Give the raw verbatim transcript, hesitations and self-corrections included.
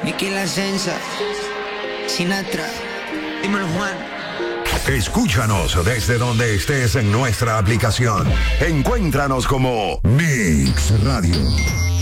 Nicky La Senza, Sinatra, dímelo Juan. Escúchanos desde donde estés en nuestra aplicación. Encuéntranos como Mix Radio.